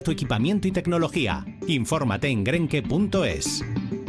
Tu equipamiento y tecnología. Infórmate en grenke.es.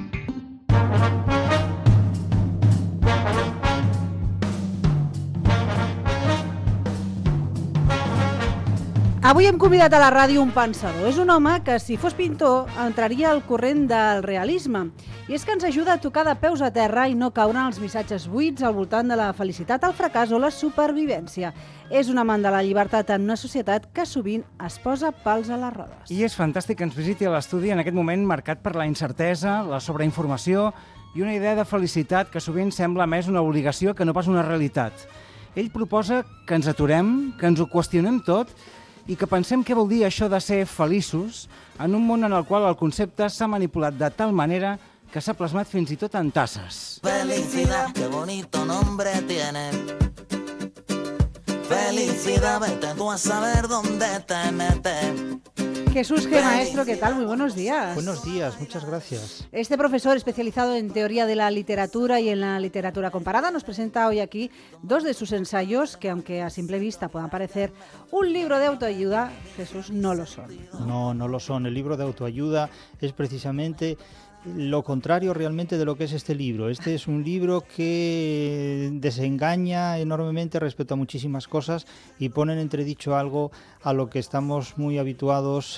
Avui hem convidat a la ràdio un pensador. És un home que, si fos pintor, entraria al corrent del realisme. I és que ens ajuda a tocar de peus a terra i no caure en els missatges buits al voltant de la felicitat, el fracàs o la supervivència. És un amant de la llibertat en una societat que sovint es posa pals a les rodes. I és fantàstic que ens visiti a l'estudi en aquest moment marcat per la incertesa, la sobreinformació i una idea de felicitat que sovint sembla més una obligació que no pas una realitat. Ell proposa que ens aturem, que ens ho qüestionem tot i que pensem què vol dir això de ser feliços en un món en el qual el concepte s'ha manipulat de tal manera que s'ha plasmat fins i tot en tasses. Felicidad, qué bonito nombre tiene. Felicidad, vete tú a saber dónde te metes. Jesús G. Maestro, ¿qué tal? Muy buenos días. Buenos días, muchas gracias. Este profesor especializado en teoría de la literatura y en la literatura comparada nos presenta hoy aquí dos de sus ensayos que, aunque a simple vista puedan parecer un libro de autoayuda, Jesús, no lo son. No lo son. El libro de autoayuda es precisamente lo contrario realmente de lo que es este libro. Este es un libro que desengaña enormemente respecto a muchísimas cosas y pone en entredicho algo a lo que estamos muy habituados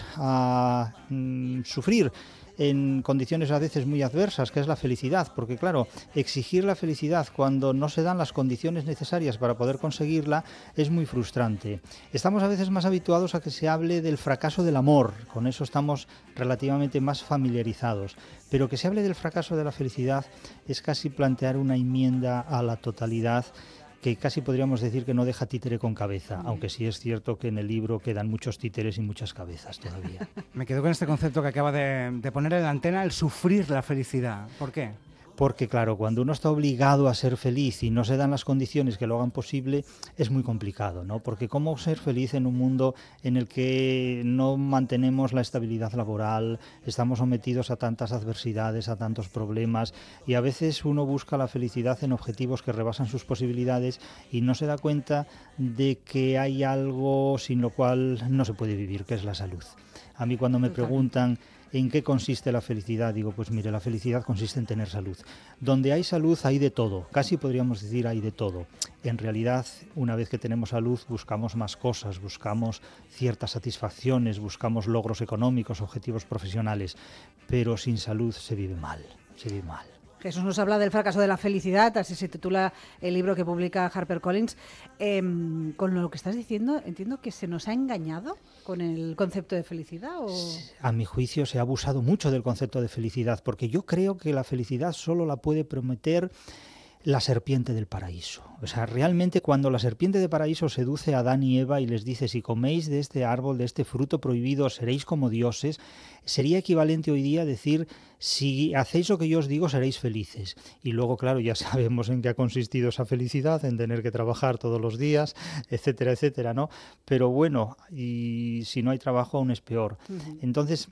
a sufrir en condiciones a veces muy adversas, que es la felicidad, porque claro, exigir la felicidad cuando no se dan las condiciones necesarias para poder conseguirla es muy frustrante. Estamos a veces más habituados a que se hable del fracaso del amor, con eso estamos relativamente más familiarizados, pero que se hable del fracaso de la felicidad es casi plantear una enmienda a la totalidad que casi podríamos decir que no deja títere con cabeza, aunque sí es cierto que en el libro quedan muchos títeres y muchas cabezas todavía. Me quedo con este concepto que acaba de poner en la antena, el sufrir la felicidad. ¿Por qué? Porque claro, cuando uno está obligado a ser feliz y no se dan las condiciones que lo hagan posible, es muy complicado, ¿no? Porque ¿cómo ser feliz en un mundo en el que no mantenemos la estabilidad laboral, estamos sometidos a tantas adversidades, a tantos problemas, y a veces uno busca la felicidad en objetivos que rebasan sus posibilidades y no se da cuenta de que hay algo sin lo cual no se puede vivir, que es la salud? A mí cuando me preguntan ¿en qué consiste la felicidad? Digo, pues mire, la felicidad consiste en tener salud. Donde hay salud hay de todo, casi podríamos decir hay de todo. En realidad, una vez que tenemos salud, buscamos más cosas, buscamos ciertas satisfacciones, buscamos logros económicos, objetivos profesionales, pero sin salud se vive mal, se vive mal. Jesús nos habla del fracaso de la felicidad, así se titula el libro que publica HarperCollins. Con lo que estás diciendo, entiendo que se nos ha engañado con el concepto de felicidad. ¿O? A mi juicio se ha abusado mucho del concepto de felicidad, porque yo creo que la felicidad solo la puede prometer la serpiente del paraíso. O sea, realmente cuando la serpiente del paraíso seduce a Adán y Eva y les dice si coméis de este árbol, de este fruto prohibido, seréis como dioses, sería equivalente hoy día a decir si hacéis lo que yo os digo seréis felices. Y luego, claro, ya sabemos en qué ha consistido esa felicidad, en tener que trabajar todos los días, etcétera, etcétera, ¿no? Pero bueno, y si no hay trabajo aún es peor. Entonces,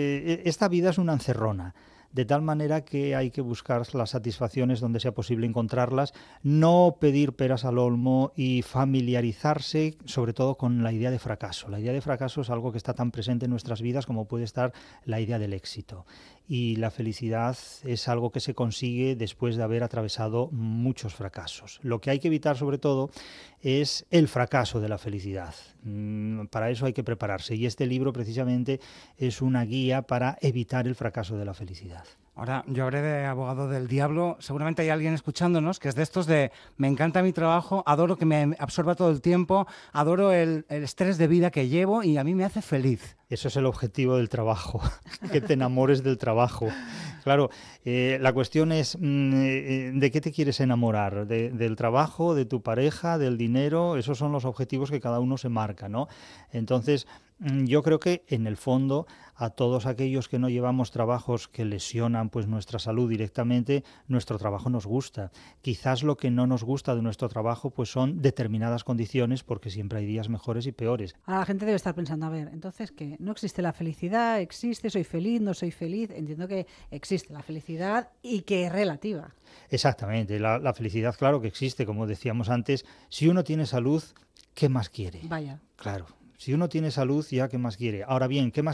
esta vida es una encerrona. De tal manera que hay que buscar las satisfacciones donde sea posible encontrarlas, no pedir peras al olmo y familiarizarse sobre todo con la idea de fracaso. La idea de fracaso es algo que está tan presente en nuestras vidas como puede estar la idea del éxito. Y la felicidad es algo que se consigue después de haber atravesado muchos fracasos. Lo que hay que evitar sobre todo es el fracaso de la felicidad. Para eso hay que prepararse y este libro precisamente es una guía para evitar el fracaso de la felicidad. Ahora, yo habré de abogado del diablo. Seguramente hay alguien escuchándonos que es de estos de me encanta mi trabajo, adoro que me absorba todo el tiempo, adoro el estrés de vida que llevo y a mí me hace feliz. Eso es el objetivo del trabajo, que te enamores del trabajo. Claro, la cuestión es ¿de qué te quieres enamorar? ¿Del trabajo, de tu pareja, del dinero? Esos son los objetivos que cada uno se marca, ¿no? Entonces, yo creo que en el fondo a todos aquellos que no llevamos trabajos que lesionan pues nuestra salud directamente, nuestro trabajo nos gusta. Quizás lo que no nos gusta de nuestro trabajo pues son determinadas condiciones, porque siempre hay días mejores y peores. Ahora la gente debe estar pensando, a ver, entonces ¿qué? ¿No existe la felicidad? ¿Existe? ¿Soy feliz? ¿No soy feliz? Entiendo que existe la felicidad y que es relativa. Exactamente, la felicidad claro que existe, como decíamos antes. Si uno tiene salud, ¿qué más quiere? Vaya. Claro. Si uno tiene salud, ya ¿qué más quiere? Ahora bien, ¿qué más